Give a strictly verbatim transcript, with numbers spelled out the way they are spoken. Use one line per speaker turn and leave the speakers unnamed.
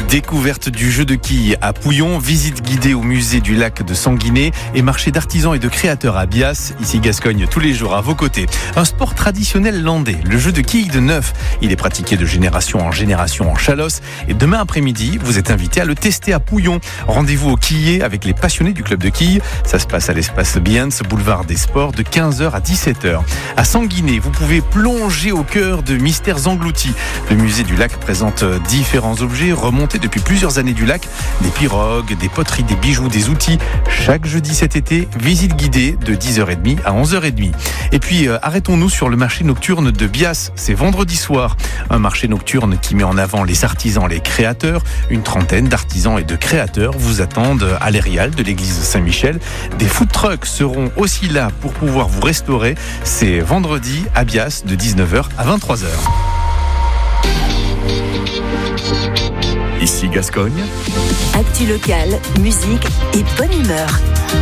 Découverte du jeu de quilles à Pouillon, visite guidée au musée du lac de Sanguinet et marché d'artisans et de créateurs à Bias, ici Gascogne, tous les jours à vos côtés. Un sport traditionnel landais, le jeu de quilles de neuf. Il est pratiqué de génération en génération en Chalosse et demain après-midi, vous êtes invité à le tester à Pouillon. Rendez-vous au quillier avec les passionnés du club de quilles. Ça se passe à l'espace Biens, boulevard des Sports, de quinze heures à dix-sept heures. À Sanguinet, vous pouvez plonger au cœur de Mystères Engloutis. Le musée du lac présente différents objets remontés depuis plusieurs années du lac, des pirogues, des poteries, des bijoux, des outils. Chaque jeudi cet été, visite guidée de dix heures trente à onze heures trente. Et puis euh, arrêtons-nous sur le marché nocturne de Bias, c'est vendredi soir. Un marché nocturne qui met en avant les artisans, les créateurs. Une trentaine d'artisans et de créateurs vous attendent à l'Érial de l'église Saint-Michel. Des food trucks seront aussi là pour pouvoir vous restaurer. C'est vendredi à Bias de dix-neuf heures à vingt-trois heures.
Ici Gascogne.
Actu locale, musique et bonne humeur.